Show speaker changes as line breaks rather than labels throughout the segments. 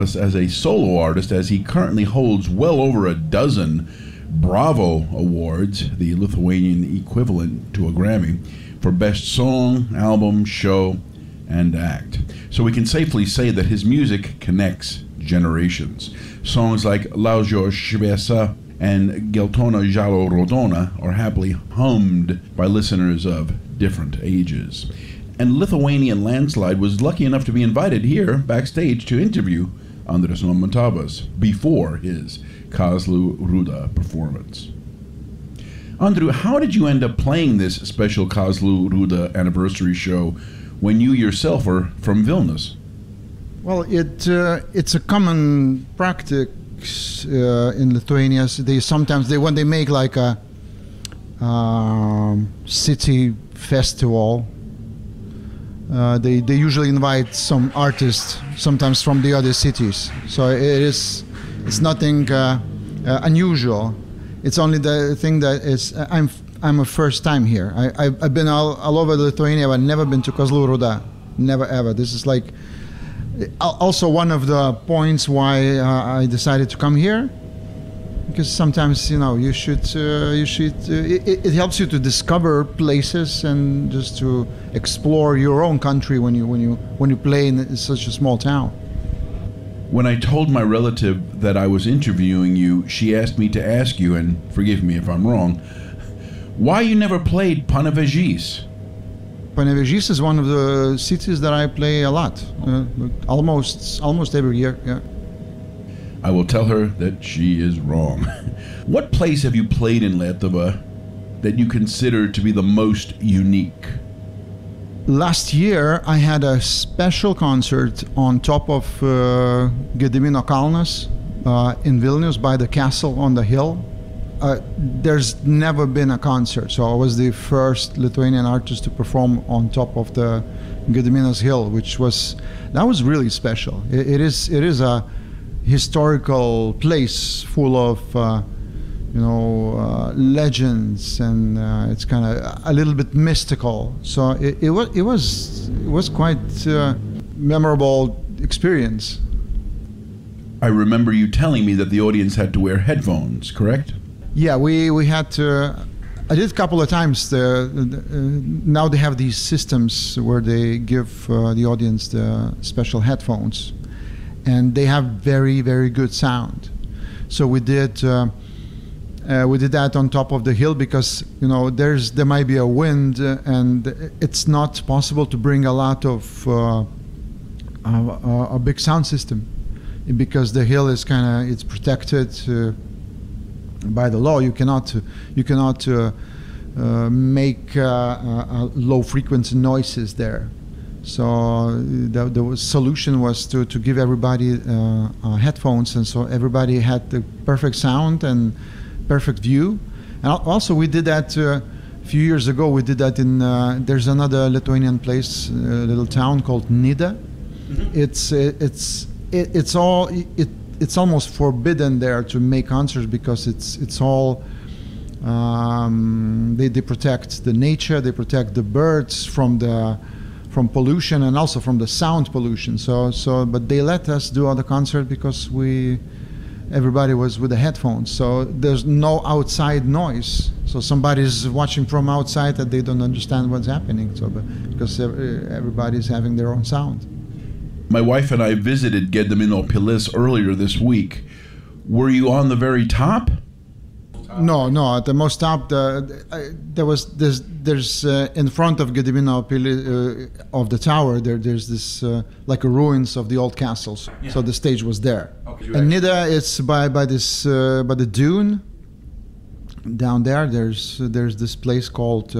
as a solo artist, as he currently holds well over a dozen Bravo Awards, the Lithuanian equivalent to a Grammy, for Best Song, Album, Show, and Act. So we can safely say that his music connects generations. Songs like Laužio šviesa and Geltona žalio raudona are happily hummed by listeners of different ages. And Lithuanian Landslide was lucky enough to be invited here backstage to interview Andrius Mamontovas before his Kazlų Rūda performance. Andriu, how did you end up playing this special Kazlų Rūda anniversary show when you yourself are from Vilnius?
Well, it's a common practice in Lithuania. When they make like a city festival, they usually invite some artists, sometimes from the other cities. So it's nothing unusual. It's only the thing that is I'm a first time here. I've been all over Lithuania, but I've never been to Kazlų Rūda. Never ever. This is like also one of the points why I decided to come here, because sometimes you should it helps you to discover places and just to explore your own country when you play in such a small town.
When I told my relative that I was interviewing you, she asked me to ask you, and forgive me if I'm wrong, why you never played Panevėžys?
Panevėžys is one of the cities that I play a lot, almost every year. Yeah.
I will tell her that she is wrong. What place have you played in Lietuva that you consider to be the most unique?
Last year, I had a special concert on top of Gedimino Kalnas in Vilnius by the castle on the hill. There's never been a concert, so I was the first Lithuanian artist to perform on top of the Gediminas Hill, that was really special. It is a historical place full of legends, and it's kind of a little bit mystical. So it was quite memorable experience.
I remember you telling me that the audience had to wear headphones, correct?
Yeah, we had to. I did a couple of times. Now they have these systems where they give the audience the special headphones, and they have very, very good sound. So we did that on top of the hill because there might be a wind, and it's not possible to bring a lot of a big sound system because the hill is it's protected by the law. You cannot make low frequency noises there. So the solution was to give everybody headphones, and so everybody had the perfect sound and perfect view. And also we did that a few years ago. We did that in there's another Lithuanian place, a little town called Nida. Mm-hmm. It's almost forbidden there to make concerts because it's all they protect the nature, they protect the birds from pollution and also from the sound pollution. But they let us do the concert because everybody was with the headphones, so there's no outside noise. So somebody's watching from outside that they don't understand what's happening. Because everybody's having their own sound.
My wife and I visited Gedimino Pilis earlier this week. Were you on the very top?
No. At the most top, there's in front of Gedimino Pilis of the tower. There's this like a ruins of the old castles. Yeah. So the stage was there. Okay. And Nida is by the dune. Down there, there's this place called.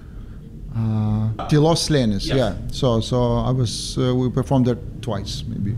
Tylos slėnis, yes. Yeah. So I was. We performed there twice, maybe.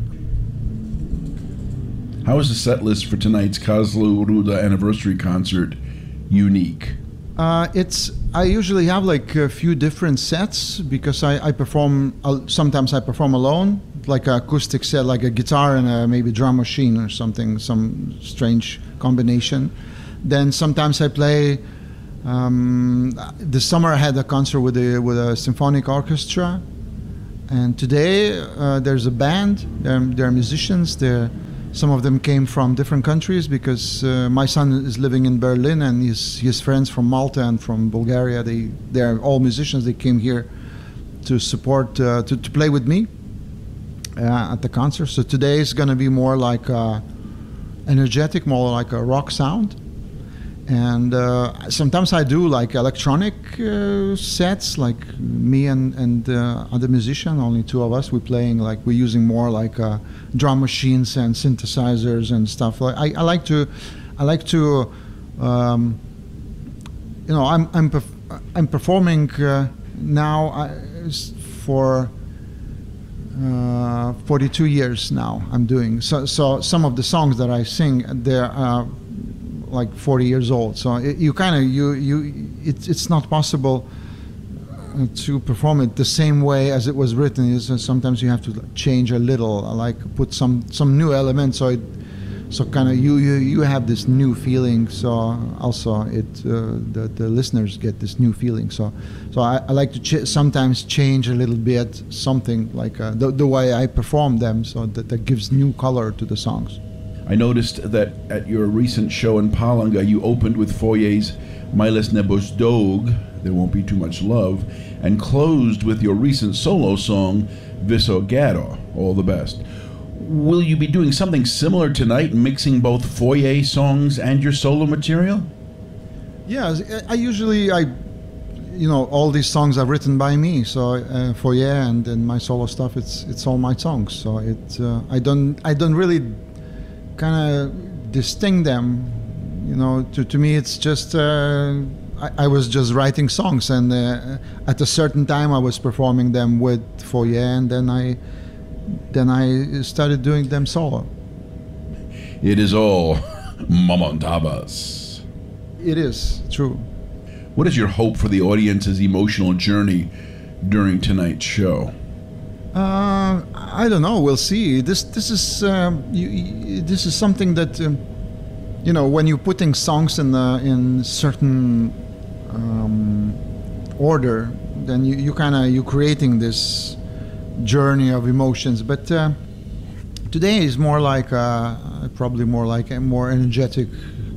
How is the set list for tonight's Kazlų Rūda anniversary concert unique?
I usually have like a few different sets because I perform. Sometimes I perform alone, like an acoustic set, like a guitar and a maybe drum machine or something, some strange combination. Then sometimes I play. This summer I had a concert with a symphonic orchestra, And today there's a band. They're musicians. Some of them came from different countries because my son is living in Berlin and his friends from Malta and from Bulgaria. They're all musicians. They came here to support, to play with me at the concert. So today is going to be more like energetic, more like a rock sound. And sometimes I do like electronic sets, like me and other musician, only two of us. We're using more like drum machines and synthesizers and stuff. I like to, I'm performing now for 42 years now. I'm doing so some of the songs that I sing, they're like 40 years old, so it's not possible to perform it the same way as it was written. Sometimes you have to change a little, like put some new elements, so kind of you have this new feeling. So also the listeners get this new feeling. So I like to sometimes change a little bit something like the way I perform them, so that gives new color to the songs.
I noticed that at your recent show in Palanga, you opened with Foye's Miles Nebos Dog, There Won't Be Too Much Love, and closed with your recent solo song, Visogero, All the Best. Will you be doing something similar tonight, mixing both Foye songs and your solo material?
Yeah, I usually all these songs are written by me. So Foye and my solo stuff, it's all my songs. So I don't really kind of distinct them, to me it's just I was just writing songs, and at a certain time I was performing them with Foye, and then I started doing them solo.
It is all Mamontabas.
It is true.
What is your hope for the audience's emotional journey during tonight's show?
I don't know. We'll see. This is something that when you're putting songs in certain order, then you're creating this journey of emotions. But today is more like probably more like a more energetic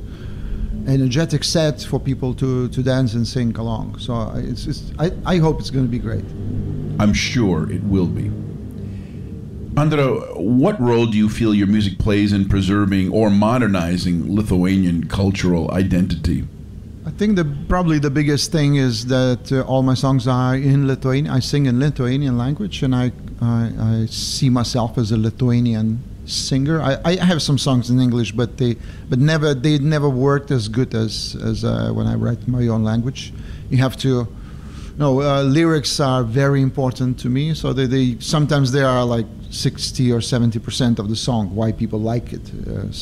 set for people to dance and sing along. So I hope it's going to be great.
I'm sure it will be. Andra, what role do you feel your music plays in preserving or modernizing Lithuanian cultural identity?
I think probably the biggest thing is that all my songs are in Lithuanian. I sing in Lithuanian language, and I see myself as a Lithuanian singer. I have some songs in English, but they never worked as good as when I write my own language. You have to. Lyrics are very important to me. So they sometimes they are like 60 or 70% of the song. Why people like it.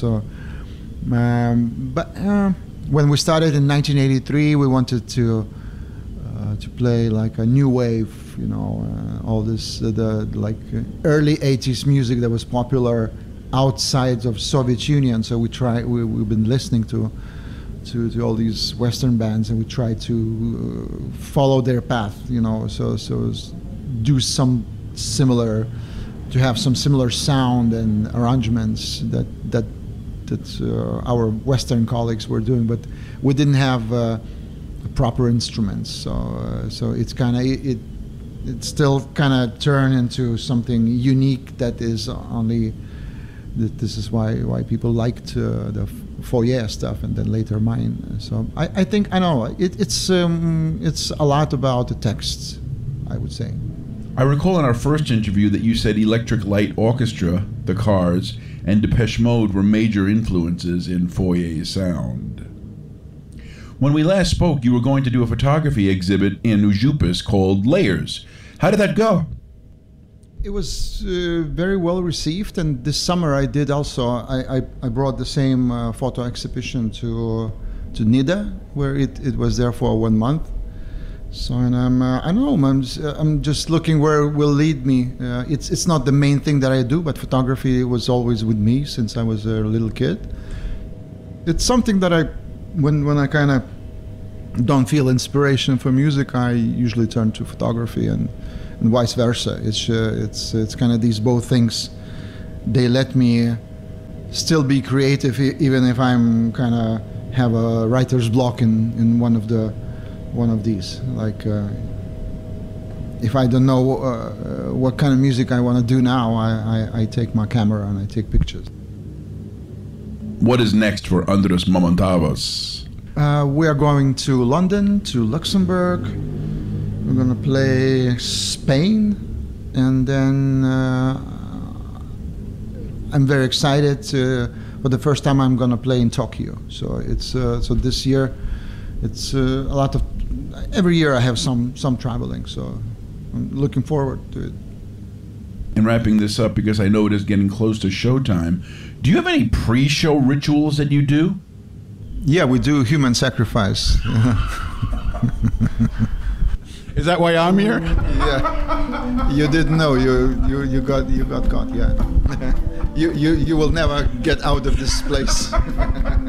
When we started in 1983, we wanted to play like a new wave. All this early 80s music that was popular outside of Soviet Union. So we've been listening to all these Western bands, and we try to follow their path, so do some similar, to have some similar sound and arrangements that our Western colleagues were doing, but we didn't have proper instruments, so it's kind of it still kind of turned into something unique that is only. This is why people liked the Foye stuff, and then later mine. So I think I know it's a lot about the text, I would say.
I recall in our first interview that you said Electric Light Orchestra, The Cars, and Depeche Mode were major influences in Foye's sound. When we last spoke, you were going to do a photography exhibit in Užupis called Layers. How did that go?
It was very well received, and this summer I did also. I brought the same photo exhibition to Nida, where it was there for 1 month. So, and I don't know. I'm just looking where it will lead me. It's not the main thing that I do, but photography was always with me since I was a little kid. It's something that when I kind of don't feel inspiration for music, I usually turn to photography, and vice versa. It's kind of these both things. They let me still be creative, even if I'm kind of have a writer's block in one of these. Like if I don't know what kind of music I want to do now, I take my camera and I take pictures.
What is next for Andrius Mamontovas?
We are going to London, to Luxembourg. We're going to play Spain, and then I'm very excited. For the first time, I'm going to play in Tokyo. So it's so this year, it's a lot of. Every year I have some traveling, so I'm looking forward to it.
And wrapping this up, because I know it is getting close to showtime, do you have any pre-show rituals that you do?
Yeah, we do human sacrifice.
Is that why I'm here?
Yeah, you didn't know. You got caught. Yeah, you will never get out of this place.